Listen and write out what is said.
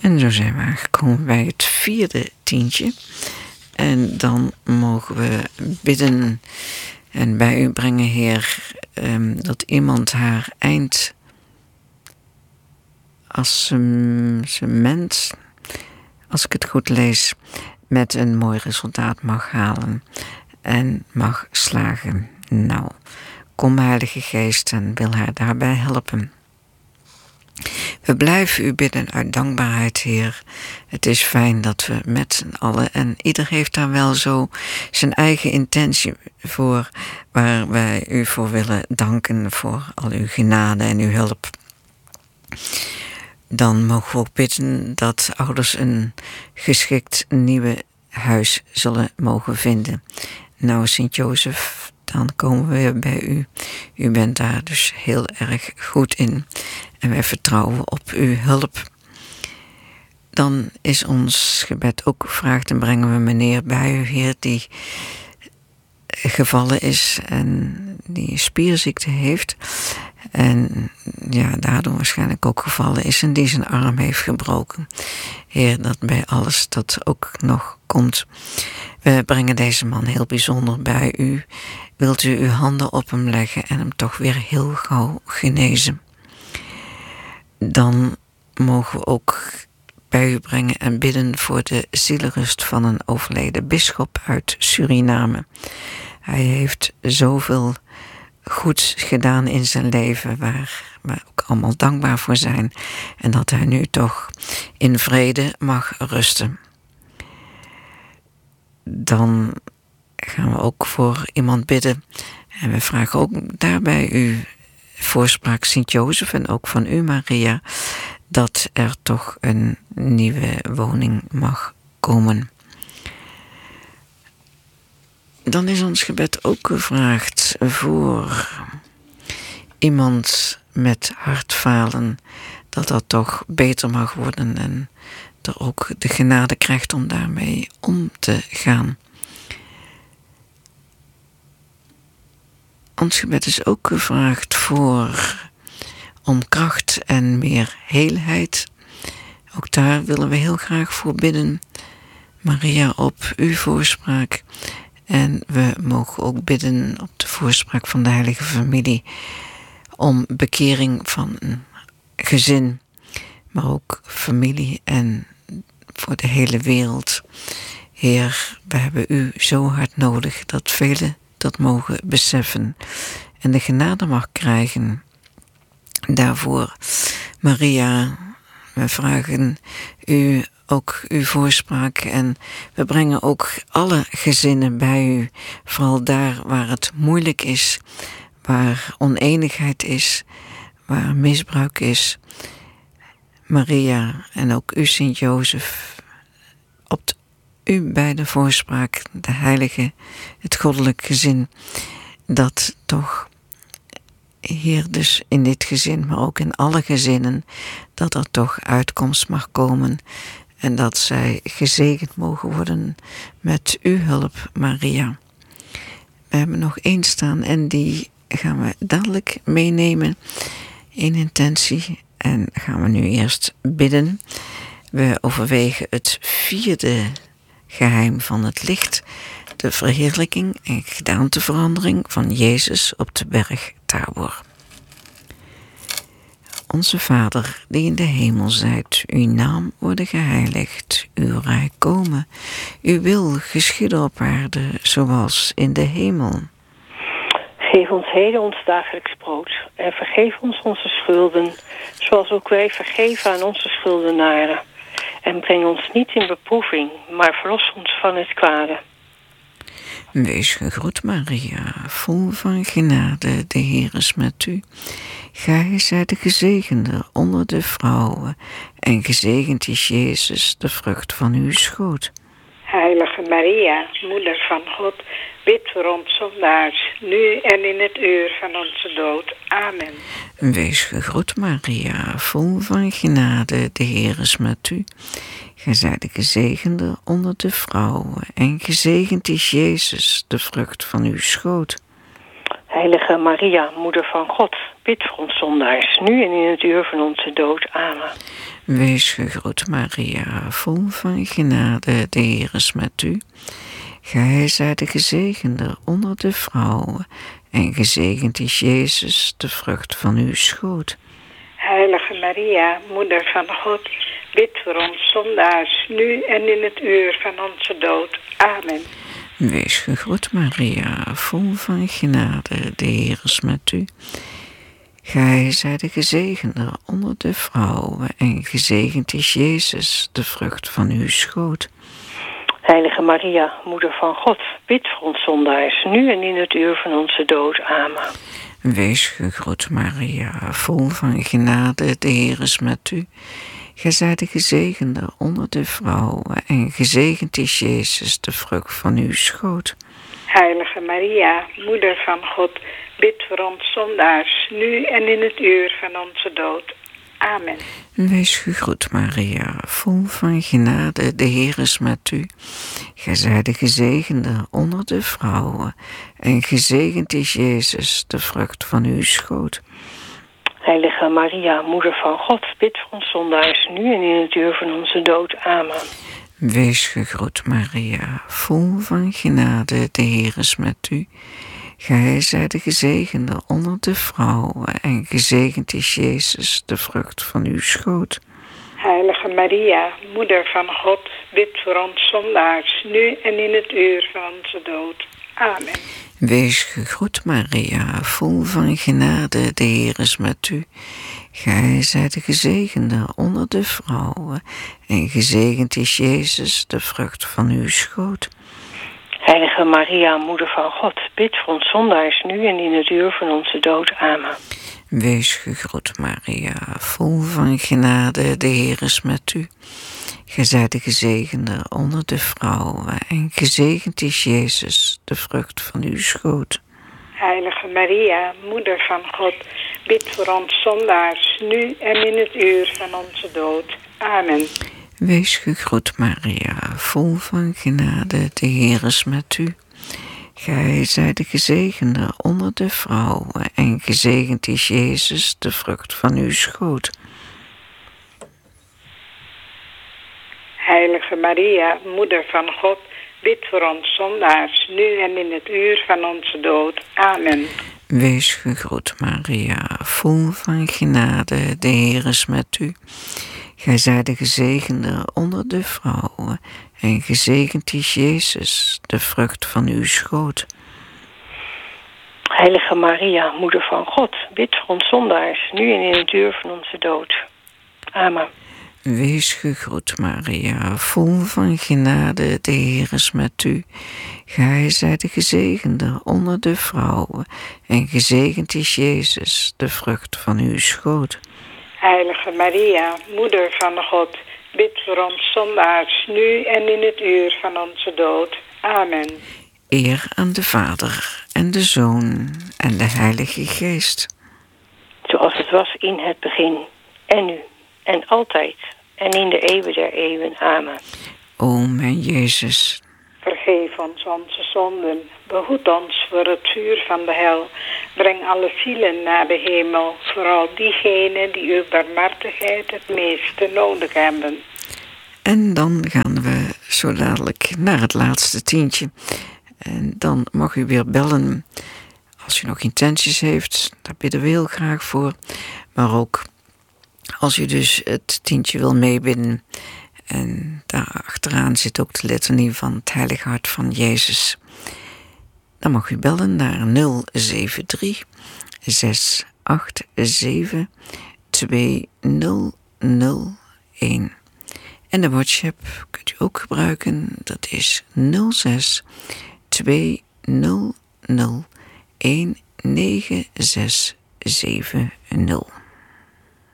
En zo zijn we aangekomen bij het 4e tientje. En dan mogen we bidden en bij u brengen, Heer, dat iemand haar eindassement, als ik het goed lees, met een mooi resultaat mag halen en mag slagen. Nou, kom Heilige Geest en wil haar daarbij helpen. We blijven u bidden uit dankbaarheid, Heer. Het is fijn dat we met z'n allen, en ieder heeft daar wel zo zijn eigen intentie voor, waar wij u voor willen danken voor al uw genade en uw hulp. Dan mogen we ook bidden dat ouders een geschikt nieuwe huis zullen mogen vinden. Nou, Sint-Jozef, dan komen we weer bij u. U bent daar dus heel erg goed in. En wij vertrouwen op uw hulp. Dan is ons gebed ook gevraagd en brengen we meneer bij u, Heer, die gevallen is en die spierziekte heeft. En ja, daardoor waarschijnlijk ook gevallen is en die zijn arm heeft gebroken. Heer, dat bij alles dat ook nog komt. We brengen deze man heel bijzonder bij u. Wilt u uw handen op hem leggen en hem toch weer heel gauw genezen? Dan mogen we ook bij u brengen en bidden voor de zielerust van een overleden bisschop uit Suriname. Hij heeft zoveel goeds gedaan in zijn leven, waar we ook allemaal dankbaar voor zijn. En dat hij nu toch in vrede mag rusten. Dan gaan we ook voor iemand bidden. En we vragen ook daarbij u voorspraak Sint-Jozef en ook van u, Maria, dat er toch een nieuwe woning mag komen. Dan is ons gebed ook gevraagd voor iemand met hartfalen, dat dat toch beter mag worden en er ook de genade krijgt om daarmee om te gaan. Ons gebed is ook gevraagd om kracht en meer heelheid. Ook daar willen we heel graag voor bidden. Maria, op uw voorspraak. En we mogen ook bidden op de voorspraak van de Heilige Familie om bekering van een gezin, maar ook familie en voor de hele wereld. Heer, we hebben u zo hard nodig dat velen dat mogen beseffen en de genade mag krijgen daarvoor. Maria, we vragen u ook uw voorspraak en we brengen ook alle gezinnen bij u, vooral daar waar het moeilijk is, waar oneenigheid is, waar misbruik is. Maria en ook u, Sint-Jozef, op u bij de voorspraak, de heilige, het goddelijk gezin, dat toch hier dus in dit gezin, maar ook in alle gezinnen, dat er toch uitkomst mag komen en dat zij gezegend mogen worden met uw hulp, Maria. We hebben nog één staan en die gaan we dadelijk meenemen in intentie en gaan we nu eerst bidden. We overwegen het 4e geheim van het licht, de verheerlijking en gedaanteverandering van Jezus op de berg Tabor. Onze Vader, die in de hemel zijt, uw naam worden geheiligd, uw rijk komen, uw wil geschieden op aarde, zoals in de hemel. Geef ons heden ons dagelijks brood en vergeef ons onze schulden, zoals ook wij vergeven aan onze schuldenaren. En breng ons niet in beproeving, maar verlos ons van het kwade. Wees gegroet, Maria, vol van genade, de Heer is met u. Gij zijt de gezegende onder de vrouwen, en gezegend is Jezus, de vrucht van uw schoot. Heilige Maria, moeder van God, bid voor ons zondaars, nu en in het uur van onze dood. Amen. Wees gegroet, Maria, vol van genade, de Heer is met u. Gij zijt de gezegende onder de vrouwen, en gezegend is Jezus, de vrucht van uw schoot. Heilige Maria, Moeder van God, bid voor ons zondaars, nu en in het uur van onze dood. Amen. Wees gegroet, Maria, vol van genade, de Heer is met u. Gij zijt de gezegende onder de vrouwen, en gezegend is Jezus, de vrucht van uw schoot. Heilige Maria, Moeder van God, bid voor ons zondaars, nu en in het uur van onze dood. Amen. Wees gegroet, Maria, vol van genade, de Heer is met u. Gij zijt de gezegende onder de vrouwen, en gezegend is Jezus, de vrucht van uw schoot. Heilige Maria, Moeder van God, bid voor ons zondaars, nu en in het uur van onze dood. Amen. Wees gegroet, Maria, vol van genade, de Heer is met u. Gij zijt de gezegende onder de vrouwen, en gezegend is Jezus, de vrucht van uw schoot. Heilige Maria, Moeder van God, bid voor ons zondaars, nu en in het uur van onze dood. Amen. Wees gegroet, Maria, vol van genade, de Heer is met u. Gij zijt de gezegende onder de vrouwen, en gezegend is Jezus, de vrucht van uw schoot. Heilige Maria, Moeder van God, bid voor ons zondaars, nu en in het uur van onze dood. Amen. Wees gegroet, Maria, vol van genade, de Heer is met u. Gij zijt de gezegende onder de vrouwen, en gezegend is Jezus, de vrucht van uw schoot. Heilige Maria, Moeder van God, bid voor ons zondaars, nu en in het uur van onze dood. Amen. Wees gegroet, Maria, vol van genade, de Heer is met u. Gij zijt de gezegende onder de vrouwen, en gezegend is Jezus, de vrucht van uw schoot. Heilige Maria, Moeder van God, bid voor ons zondaars, nu en in het uur van onze dood. Amen. Wees gegroet, Maria, vol van genade, de Heer is met u. Gij zijt de gezegende onder de vrouwen, en gezegend is Jezus, de vrucht van uw schoot. Heilige Maria, Moeder van God, bid voor ons zondaars, nu en in het uur van onze dood. Amen. Wees gegroet, Maria, vol van genade, de Heer is met u. Gij zijt de gezegende onder de vrouwen, en gezegend is Jezus, de vrucht van uw schoot. Heilige Maria, Moeder van God, bid voor ons zondaars, nu en in het uur van onze dood. Amen. Wees gegroet, Maria, vol van genade, de Heer is met u. Gij zijt de gezegende onder de vrouwen, en gezegend is Jezus, de vrucht van uw schoot. Heilige Maria, Moeder van God, bid voor ons zondaars, nu en in het uur van onze dood. Amen. Wees gegroet, Maria, vol van genade, de Heer is met u. Gij zijt de gezegende onder de vrouwen, en gezegend is Jezus, de vrucht van uw schoot. Heilige Maria, Moeder van God, bid voor ons zondaars, nu en in het uur van onze dood. Amen. Eer aan de Vader, en de Zoon, en de Heilige Geest. Zoals het was in het begin, en nu, en altijd, en in de eeuwen der eeuwen. Amen. O mijn Jezus, vergeef ons onze zonden, behoed ons voor het vuur van de hel. Breng alle zielen naar de hemel, vooral diegenen die uw barmhartigheid het meeste nodig hebben. en dan gaan we zo dadelijk naar het laatste tientje. En dan mag u weer bellen als u nog intenties heeft. Daar bidden we heel graag voor. Maar ook als u dus het tientje wil meebidden. En daar achteraan zit ook de litanie van het Heilige Hart van Jezus. Dan mag u bellen naar 073 687 2001. En de WhatsApp kunt u ook gebruiken. Dat is 06 200 19670.